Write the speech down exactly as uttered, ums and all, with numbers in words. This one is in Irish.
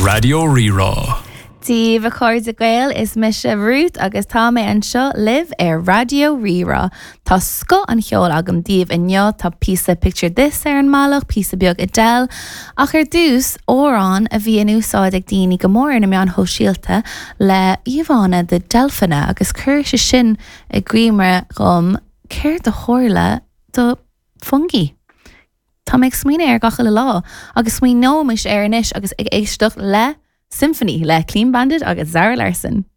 Radio Rerá. Díomh a chuir a gail is me se Ruth agus tá mé an seo live ar Radio Rerá. Tá sco an cheol agam díomh inneo tá písa Picture This ar an malach, písa beag Adele, ach ar dús órán a bhí an úsáid ag daoine go mór na meán hóisialta le íomhána de Delfina agus chuir se sin ag gríomra gom céir do chóirla do fungi. Tá méid smaoine ar gacha le lá, agus smaoin nóis ar inis agus ag éisteach le Symphony le Clean Bandit agus Zara Larson.